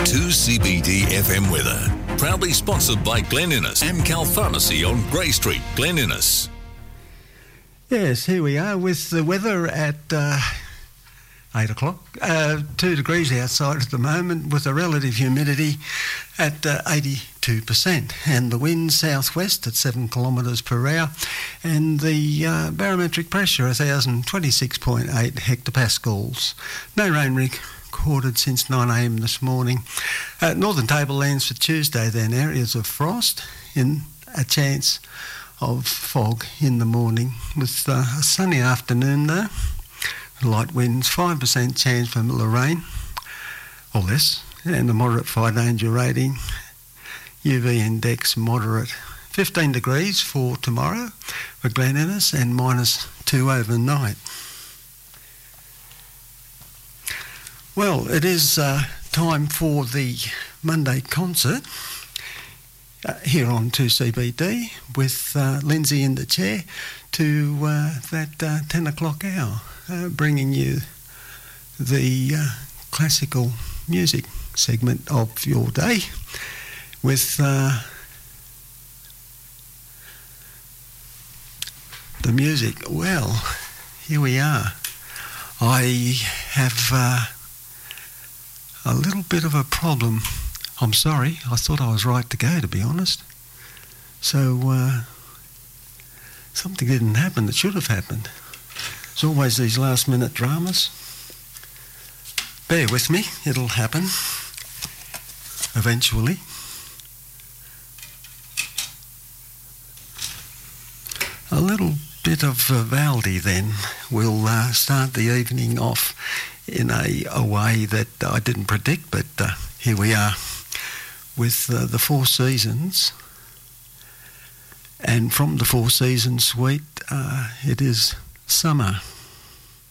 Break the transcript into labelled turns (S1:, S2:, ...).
S1: 2CBD FM weather. Proudly sponsored by Glen Innes, Amcal Pharmacy on Grey Street, Glen Innes.
S2: Yes, here we are with the weather at 8 o'clock. 2 degrees outside at the moment with a relative humidity at 82%. And the wind southwest at 7 kilometres per hour. And the barometric pressure 1,026.8 hectopascals. No rain recorded since 9am this morning. Northern Tablelands for Tuesday then, areas of frost in a chance of fog in the morning with a sunny afternoon though. Light winds, 5% chance for rain or less, and a moderate fire danger rating. UV index moderate. 15 degrees for tomorrow for Glen Innes and -2 overnight. Well, it is time for the Monday concert here on 2CBD with Lindsay in the chair to that 10 o'clock hour, bringing you the classical music segment of your day with the music. Well, here we are. I have a little bit of a problem. I'm sorry, I thought I was right to go, to be honest. So something didn't happen that should have happened. There's always these last minute dramas. Bear with me, it'll happen eventually. A little bit of Vivaldi then. We'll start the evening off in a way that I didn't predict, but here we are with the Four Seasons. And from the Four Seasons suite, it is Summer.